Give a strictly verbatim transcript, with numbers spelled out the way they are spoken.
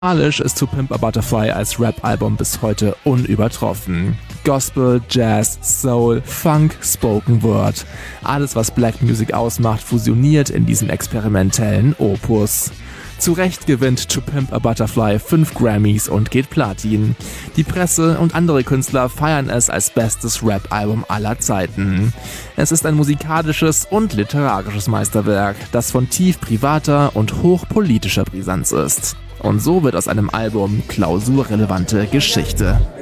Musikalisch ist To Pimp a Butterfly als Rap-Album bis heute unübertroffen. Gospel, Jazz, Soul, Funk, Spoken Word. Alles, was Black Music ausmacht, fusioniert in diesem experimentellen Opus. Zu Recht gewinnt To Pimp a Butterfly fünf Grammys und geht Platin. Die Presse und andere Künstler feiern es als bestes Rap-Album aller Zeiten. Es ist ein musikalisches und literarisches Meisterwerk, das von tief privater und hochpolitischer Brisanz ist. Und so wird aus einem Album klausurrelevante Geschichte.